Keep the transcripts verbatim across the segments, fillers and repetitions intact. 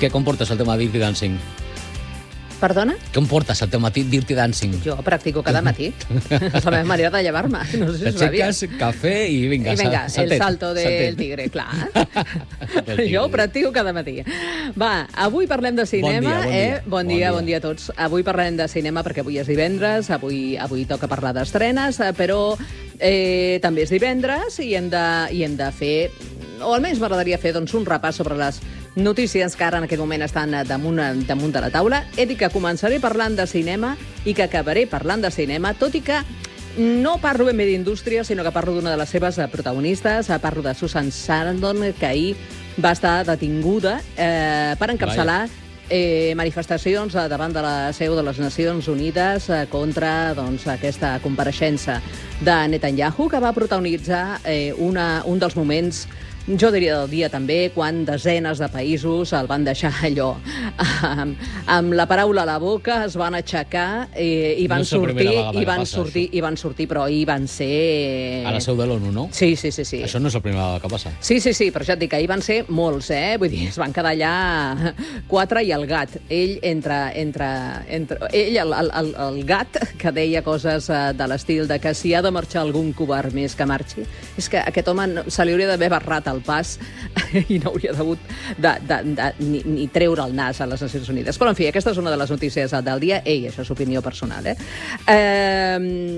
Què comportes el tema Dirty Dancing? Perdona? Què em portes el tema Dirty Dancing? Jo practico cada matí. És la meva manera de llevar-me. No sé si ho sabies. T'aixeques, cafè i vinga, I vinga, saltet. el salto del saltet. tigre, clar. Jo ho practico cada matí. Va, avui parlem de cinema. Bon dia, bon eh? dia. Bon, Bon dia, dia. bon dia a tots. Avui parlem de cinema perquè avui és divendres, avui, avui toca parlar d'estrenes, eh, però eh, també és divendres i hem de, i hem de fer, o almenys m'agradaria fer doncs, un repàs sobre les notícies que ara en aquest moment estan damunt, damunt de la taula. He dit que començaré parlant de cinema i que acabaré parlant de cinema, tot i que no parlo ben bé d'indústria, sinó que parlo d'una de les seves protagonistes. Parlo de Susan Sarandon, que ahir va estar detinguda eh, per encapçalar eh, manifestacions davant de la seu de les Nacions Unides eh, contra doncs, aquesta compareixença de Netanyahu, que va protagonitzar eh, una, un dels moments, jo diria del dia també, quan desenes de països el van deixar allò amb, amb la paraula a la boca, es van aixecar eh, i van No és la sortir, primera vegada i que van passa, sortir, i van sortir, però ahir van ser... A la seu de l'ONU, no? Sí, sí, sí, sí. Això no és la primera vegada que passa. Sí, sí, sí, però ja et dic que ahir van ser molts, eh? Vull dir, es van quedar allà quatre i el gat. Ell entre... entre, entre ell, el, el, el, el gat, que deia coses eh, de l'estil de que si ha de marxar algun covard més que marxi. És que aquest home no, se li hauria d'haver barrat el pas i no hauria hagut de, de, de, ni, ni treure el nas a les Nacions Unides. Però, en fi, aquesta és una de les notícies del dia. Ei, això és opinió personal, eh? eh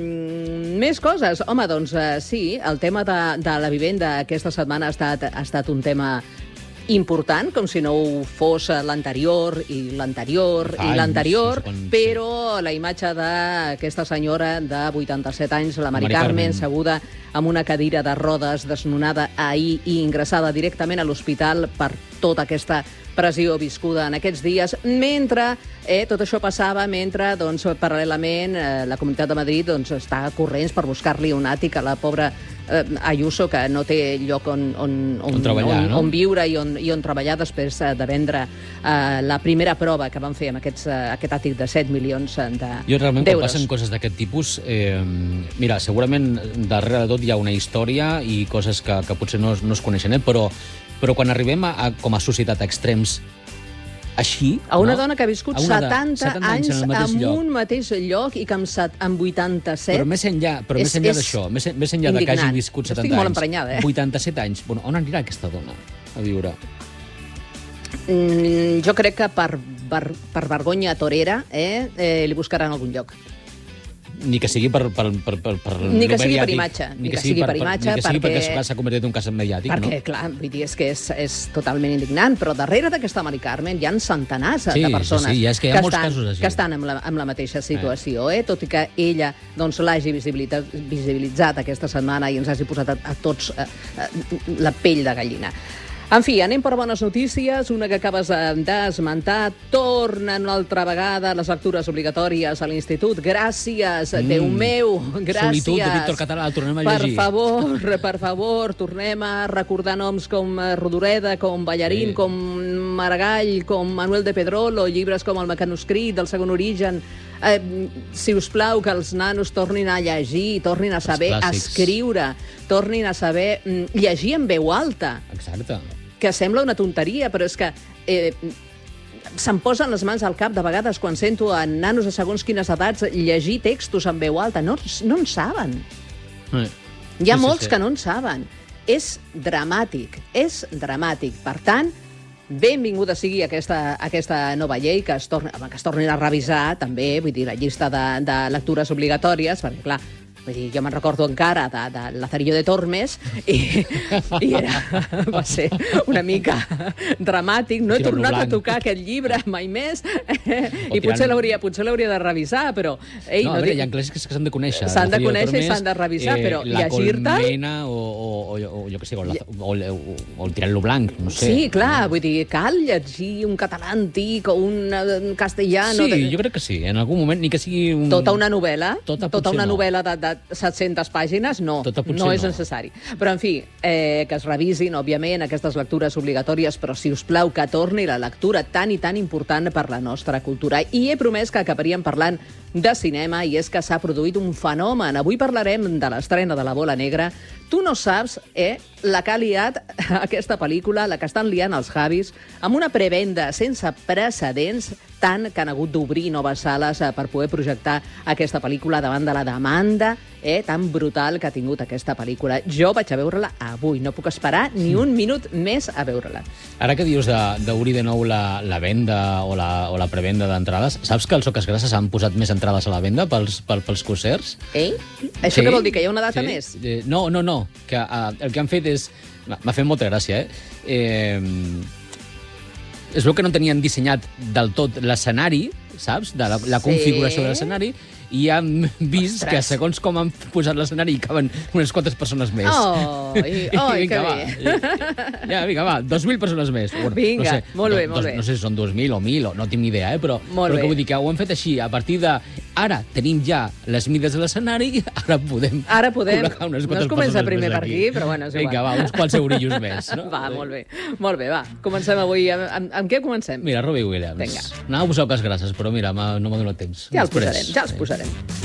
més coses. Home, doncs, eh, sí, el tema de, de la vivenda aquesta setmana ha estat, ha estat un tema important, com si no ho fos l'anterior i l'anterior i Anys, l'anterior, no sé quan, sí. però la imatge d'aquesta senyora de vuitanta-set anys, la Mari Mari Carmen, Carmen. seguda amb una cadira de rodes, desnonada ahir i ingressada directament a l'hospital per tota aquesta pressió viscuda en aquests dies, mentre eh, tot això passava, mentre, doncs, paral·lelament, eh, la Comunitat de Madrid doncs, està corrents per buscar-li un àtic a la pobra eh, Ayuso, que no té lloc on, on, on, On treballar, on, no? on viure i on, i on treballar després eh, de vendre eh, la primera prova que van fer amb aquests, eh, aquest àtic de set milions d'euros. Jo realment, quan passen coses d'aquest tipus, eh, mira, segurament darrere de tot hi ha una història i coses que, que potser no, es- no es coneixen, eh? però, però quan arribem a, a, com a societat a extrems així... A una no? dona que ha viscut A una de- setanta, setanta anys en el mateix en lloc. un mateix lloc i que amb, set, amb vuitanta-set... Però més enllà, però és- més enllà és d'això, més, més enllà de que hagi indignant. viscut Estic setanta molt anys, emprenyada, eh? vuitanta-set anys, bueno, on anirà aquesta dona a viure? Mm, jo crec que per, per, per vergonya torera eh, eh, li buscaran algun lloc. Ni que sigui per... per, per, per, per Ni que sigui per mediàtic, imatge, ni que sigui per imatge, Ni que sigui perquè- perquè s'ha convertit en un cas mediàtic, Perquè, no? clar, vull dir, és que és, és totalment indignant, però darrere d'aquesta Mari Carmen hi ha centenars Sí, de persones sí, sí, és que hi ha molts estan, casos així. que estan amb la, amb la mateixa situació, eh? Tot i que ella doncs, l'hagi visibilitat, visibilitzat aquesta setmana i ens hagi posat a, a tots eh, eh, la pell de gallina. En fi, anem per bones notícies. Una que acabes d'esmentar. Tornen una altra vegada les lectures obligatòries a l'institut. Gràcies, mm. Déu meu, gràcies. Solitud de Víctor Català, el tornem a per llegir. Per favor, per favor, tornem a recordar noms com Rodoreda, com Ballarín, Sí. com Maragall, com Manuel de Pedrolo, llibres com El mecanoscrit del segon origen. Eh, si us plau, que els nanos tornin a llegir, tornin a saber clàssics. escriure, tornin a saber mm, llegir en veu alta, Exacte. que sembla una tonteria, però és que eh, se'm posen les mans al cap de vegades quan sento a nanos de segons quines edats llegir textos en veu alta. No, no en saben. Eh. Hi ha Sí, sí, molts sí. que no en saben. És dramàtic, és dramàtic. Per tant, benvinguda sigui aquesta, aquesta nova llei, que es, torni, home, que es tornin a revisar també, vull dir, la llista de, de lectures obligatòries, perquè, clar, vull dir, jo me'n recordo encara de, de Lazarillo de Tormes i, i era, va ser una mica dramàtic. No he Tirano tornat blanc. a tocar aquest llibre mai més i tirant- potser l'hauria potser l'hauria de revisar, però... Ei, No, a veure, dic- hi ha clàssics que s'han de conèixer. S'han de Lazarillo conèixer i Tormes, s'han de revisar, però la llegir-te'l- Colmena o, o, o, o jo què sé, o, la, o, o, o el Tirant-lo blanc, no sé. Sí, clar, vull dir, cal llegir un català antic o un, eh, un castellano... Sí, de- jo crec que sí. En algun moment, ni que sigui un... Tota una novel·la, Tota tota potser una no. novel·la de, de, set-centes pàgines, no, Tota potser no és no. necessari. Però, en fi, eh, que es revisin, òbviament, aquestes lectures obligatòries, però, si us plau, que torni la lectura tan i tan important per la nostra cultura. I he promès que acabaríem parlant de cinema, i és que s'ha produït un fenomen. Avui parlarem de l'estrena de La Bola Negra. Tu no saps, eh, la que ha liat aquesta pel·lícula, la que estan liant els Javis, amb una prevenda sense precedents, tant que han hagut d'obrir noves sales eh, per poder projectar aquesta pel·lícula davant de la demanda eh, tan brutal que ha tingut aquesta pel·lícula. Jo vaig a veure-la avui, no puc esperar ni un minut més a veure-la. Ara que dius de- d'obrir de, de nou la, la venda o la, o la prevenda d'entrades, saps que els Soques Grasses han posat més entrades a la venda pels, pel, pels concerts? Eh? Això Sí, què vol dir, que hi ha una data sí. més? Eh, no, no, no. Que, uh, el que han fet és... M'ha m'ha fet molta gràcia, eh? eh? Es veu que no tenien dissenyat del tot l'escenari, saps? De la, la Sí. configuració de l'escenari, i han vist Ostres. que segons com han posat l'escenari hi caben unes quantes persones més. Oh, i, oh, i que va. bé. Ja, vinga, va, dos mil persones més. Bueno, Vinga, no sé, molt bé, no, molt dos, bé. No sé si són dos mil o mil, o no tinc ni idea, eh? però, Molt però bé. que vull dir que ho hem fet així, a partir de... Ara tenim ja les mides de l'escenari, ara podem... Ara podem. col·locar unes No es quantes comença persones primer més per aquí, però bueno, és igual. Vinga, va, uns quants eurillos més. No? Va, molt bé. Molt bé, va. Comencem avui. Amb, amb, amb què comencem? Mira, Robbie Williams. Vinga. Anava a posar Soques Grasses, però mira, m'ha- no m'ha donat temps. Ja els Després. posarem, ja els posarem.